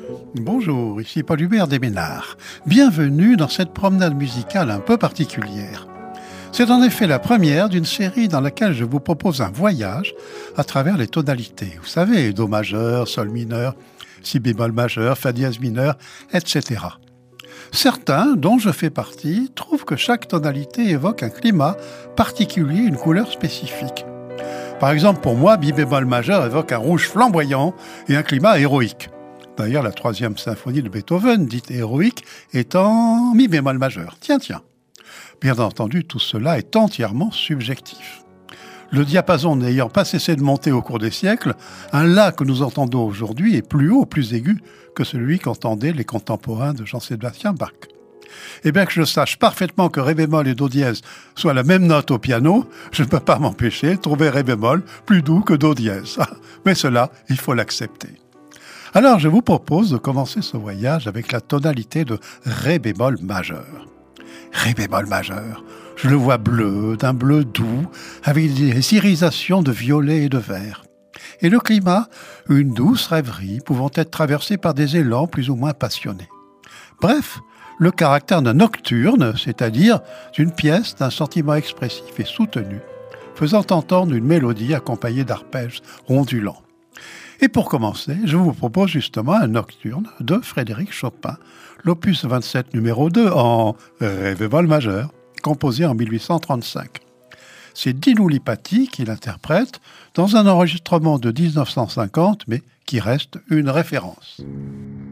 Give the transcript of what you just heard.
Bonjour, ici Paul Hubert des Ménards. Bienvenue dans cette promenade musicale un peu particulière. C'est en effet la première d'une série dans laquelle je vous propose un voyage à travers les tonalités. Vous savez, Do majeur, Sol mineur, Si bémol majeur, Fa dièse mineur, etc. Certains, dont je fais partie, trouvent que chaque tonalité évoque un climat particulier, une couleur spécifique. Par exemple, pour moi, Mi bémol majeur évoque un rouge flamboyant et un climat héroïque. D'ailleurs, la troisième symphonie de Beethoven, dite héroïque, est en Mi bémol majeur. Tiens. Bien entendu, tout cela est entièrement subjectif. Le diapason n'ayant pas cessé de monter au cours des siècles, un La que nous entendons aujourd'hui est plus haut, plus aigu que celui qu'entendaient les contemporains de Jean-Sébastien Bach. Et bien que je sache parfaitement que Ré bémol et Do dièse soient la même note au piano, je ne peux pas m'empêcher de trouver Ré bémol plus doux que Do dièse. Mais cela, il faut l'accepter. Alors je vous propose de commencer ce voyage avec la tonalité de Ré bémol majeur. Ré bémol majeur, je le vois bleu, d'un bleu doux, avec des irisations de violet et de vert. Et le climat, une douce rêverie pouvant être traversée par des élans plus ou moins passionnés. Bref, le caractère d'un nocturne, c'est-à-dire d'une pièce d'un sentiment expressif et soutenu, faisant entendre une mélodie accompagnée d'arpèges ondulants. Et pour commencer, je vous propose justement un nocturne de Frédéric Chopin, l'opus 27 numéro 2 en Ré bémol majeur, composé en 1835. C'est Dino Lipaty qui l'interprète dans un enregistrement de 1950, mais qui reste une référence.